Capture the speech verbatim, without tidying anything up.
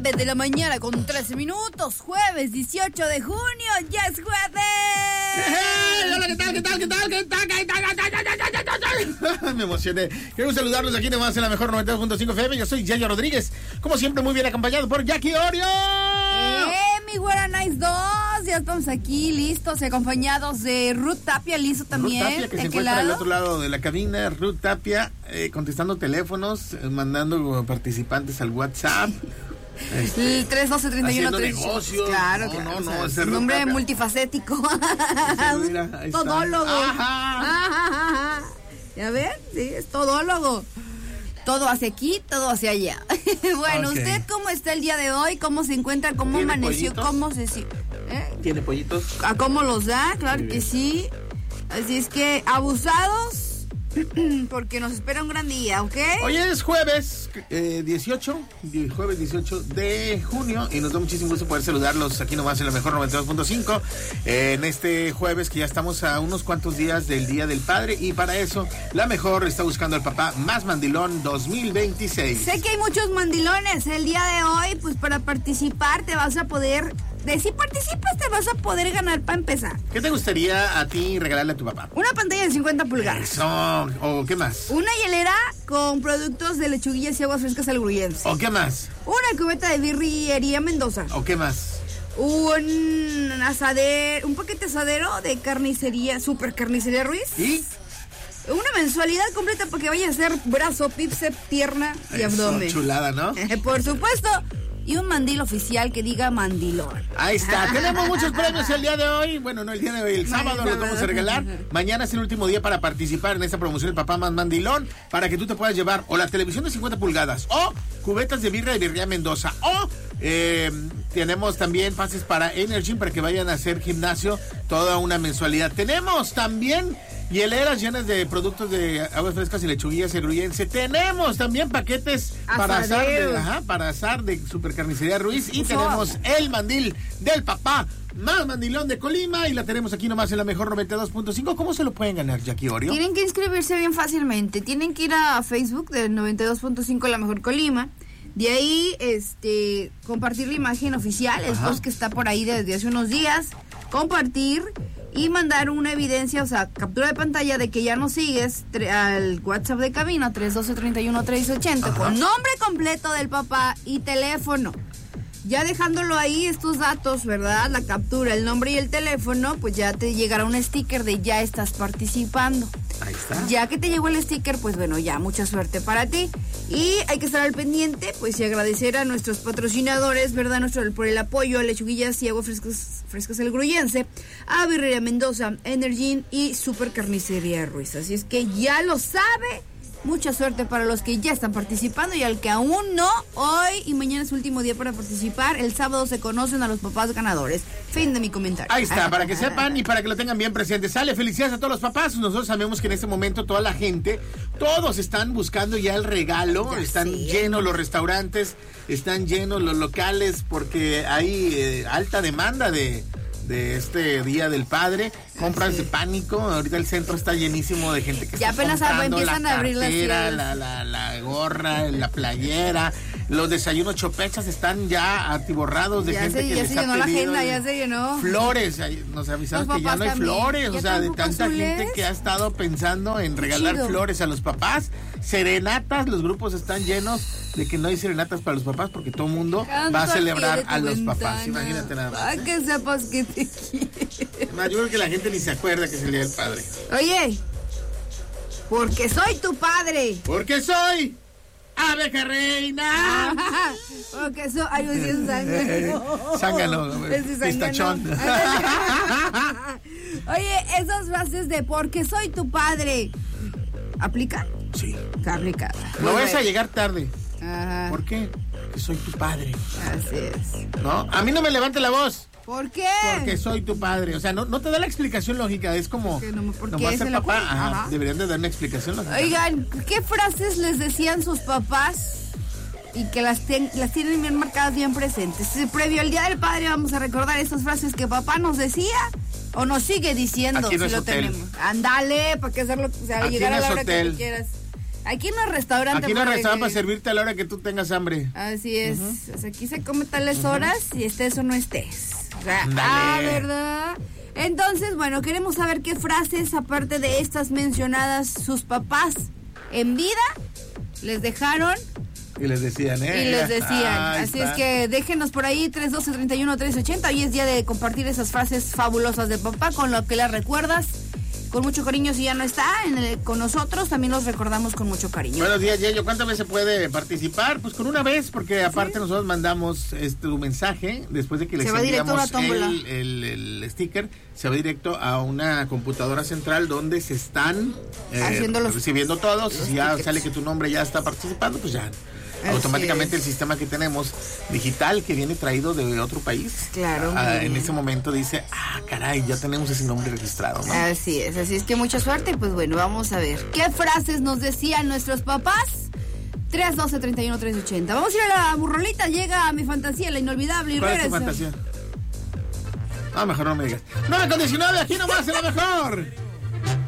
nueve de la mañana con trece minutos, jueves dieciocho de junio, ya es jueves. ¡Hey! Hola, ¿qué tal? ¿Qué tal? ¿Qué tal? ¿Qué tal? ¿Qué tal? Me emocioné. Quiero saludarlos aquí nomás en la mejor noventa y dos punto cinco F M. Yo soy Yayo Rodríguez, como siempre muy bien acompañado por Jackie Orio. ¡Eh, mi güera nice dos! Ya estamos aquí listos y acompañados de Ruth Tapia, listo también. Ruth Tapia, que se encuentra al otro lado de la cabina. Ruth Tapia, eh, contestando teléfonos, eh, mandando participantes al WhatsApp. Este, el tres doce treinta y uno haciendo negocios. Claro, no, claro. No, no, o sea, ese un hombre Tapia. multifacético. Mira, ahí Todólogo. Ajá. Ajá. ¿Ya ven? Sí, es todólogo. Todo hacia aquí, todo hacia allá. Bueno, Okay. ¿usted cómo está el día de hoy? ¿Cómo se encuentra? ¿Cómo ¿Tiene amaneció? pollitos? ¿Cómo se... ¿Eh? ¿Tiene pollitos? ¿A cómo los da? Claro Muy que bien. sí. Así es que abusados porque nos espera un gran día, ¿ok? Hoy es jueves eh, dieciocho, jueves dieciocho de junio, y nos da muchísimo gusto poder saludarlos aquí nomás en la mejor noventa y dos punto cinco, eh, en este jueves que ya estamos a unos cuantos días del Día del Padre, y para eso la mejor está buscando al papá más mandilón dos mil veintiséis. Sé que hay muchos mandilones el día de hoy, pues para participar te vas a poder... De si participas te vas a poder ganar para empezar. ¿Qué te gustaría a ti regalarle a tu papá? Una pantalla de cincuenta pulgadas. Eso, o qué más, Una hielera con productos de lechuguillas y aguas frescas al gruyense. o qué más, Una cubeta de birriería Mendoza. o qué más. Un asadero, un paquete asadero de carnicería, super carnicería Ruiz. ¿Y? Una mensualidad completa para que vaya a hacer brazo, bíceps, pierna y Eso, abdomen. chulada, ¿no? Por supuesto. Y un mandil oficial que diga mandilón. Ahí está, tenemos muchos premios el día de hoy. Bueno, no el día de hoy, el sábado los vamos a regalar. Mañana es el último día para participar en esta promoción El Papá Más Mandilón, para que tú te puedas llevar o la televisión de cincuenta pulgadas, o cubetas de birra de Birria Mendoza, o eh, tenemos también pases para Energy para que vayan a hacer gimnasio, toda una mensualidad. Tenemos también hieleras llenas de productos de aguas frescas y lechuguillas gruyense. Tenemos también paquetes para asar, de, ajá, para asar de Supercarnicería Ruiz. Y Uso. tenemos el mandil del papá más mandilón de Colima, y la tenemos aquí nomás en la mejor noventa y dos punto cinco. ¿Cómo se lo pueden ganar, Jackie Orio? Tienen que inscribirse bien fácilmente. Tienen que ir a Facebook del noventa y dos punto cinco La Mejor Colima. De ahí, este, compartir la imagen oficial, el Ajá. post que está por ahí desde hace unos días. Compartir y mandar una evidencia, o sea, captura de pantalla de que ya nos sigues tre- al WhatsApp de cabina tres doce treinta y uno trece ochenta Ajá. con nombre completo del papá y teléfono. Ya dejándolo ahí estos datos, ¿verdad? La captura, el nombre y el teléfono, pues ya te llegará un sticker de ya estás participando. Ahí está. Ya que te llegó el sticker, pues bueno, ya mucha suerte para ti. Y hay que estar al pendiente, pues y agradecer a nuestros patrocinadores, ¿verdad? Nuestro, por el apoyo a Lechuguillas y Aguas Frescas, frescas el Gruyense, a Birrería Mendoza, Energy y Super Carnicería Ruiz. Así es que ya lo sabe. Mucha suerte para los que ya están participando, y al que aún no, hoy y mañana es su último día para participar. El sábado se conocen a los papás ganadores. Fin de mi comentario. Ahí está, para que sepan y para que lo tengan bien presente. Sale, felicidades a todos los papás. Nosotros sabemos que en este momento toda la gente, todos están buscando ya el regalo. Ya están sé. llenos los restaurantes, están llenos los locales, porque hay eh, alta demanda de, de este Día del Padre. Compras Sí. de pánico. Ahorita el centro está llenísimo de gente que Ya está apenas comprando empiezan la a abrir las cartera, tiendas. la, la, la gorra, la playera. Los desayunos chopechas están ya atiborrados de Ya gente se- que ya les se ha llenó la pedido agenda, de- ya se llenó. Flores, ahí nos avisaron Los que ya papás no hay también. flores, ¿Ya o sea, de tampoco tanta azules? gente que ha estado pensando en regalar chido. flores a los papás. Serenatas, los grupos están llenos de que no hay serenatas para los papás porque todo el mundo Canto va a al pie celebrar de tu a los ventana. papás. Imagínate nada más. Para que sepas que te quiero. Además, yo creo que la gente ni se acuerda que es el Día del Padre. Oye, porque soy tu padre. Porque soy abeja reina. Porque soy... Ay, oye, es zángano. Zángano, Ese zángano. pistachón. Oye, esas frases de porque soy tu padre, ¿aplican? Sí. Aplican. No vas a llegar tarde. Ajá, ¿Por qué? Porque soy tu padre. así es. ¿No? A mí no me levante la voz. ¿Por qué? Porque soy tu padre. O sea, no, no te da la explicación lógica. Es como. Que no- ¿por qué nomás se el la papá. pone? Ajá, Ajá. deberían de dar una explicación lógica. Oigan, ¿qué frases les decían sus papás y que las, ten- las tienen bien marcadas, bien presentes? Si previo al Día del Padre vamos a recordar esas frases que papá nos decía o nos sigue diciendo. Aquí no si es lo hotel. tenemos. Ándale, para que hacerlo, o sea, Aquí llegar no a la es hora que hotel. tú quieras. Aquí no es restaurante. Aquí no es restaurante para servirte a la hora que tú tengas hambre. Así es. Uh-huh. O sea, aquí se come tales uh-huh. horas y estés o no estés. O sea, Dale. ah, ¿verdad? Entonces, bueno, queremos saber qué frases, aparte de estas mencionadas, sus papás en vida les dejaron. Y les decían, ¿eh? Y les decían. Ahí Así está. es que déjenos por ahí tres doce treinta y uno tres ochenta. Hoy es día de compartir esas frases fabulosas de papá con lo que las recuerdas. Con mucho cariño, si ya no está en el, con nosotros, también los recordamos con mucho cariño. Buenos días, Yeyo. ¿Cuántas veces puede participar? Pues con una vez, porque aparte ¿sí? nosotros mandamos este tu mensaje después de que les enviamos el, el, el sticker, se va directo a una computadora central donde se están eh, los, recibiendo todos. Si ya tickets. Sale que tu nombre ya está participando, pues ya. Así automáticamente es. El sistema que tenemos digital que viene traído de otro país, claro, ah, en ese momento dice, ah, caray, ya tenemos ese nombre registrado, ¿no? Así es, así es que mucha suerte. Pues bueno, vamos a ver qué frases nos decían nuestros papás. tres doce treinta y uno tres ochenta. Vamos a ir a la burrolita. Llega a Mi Fantasía, la inolvidable. Y ¿cuál regresa. es tu fantasía? Ah, mejor no me digas. nueve con diecinueve, aquí nomás en la mejor.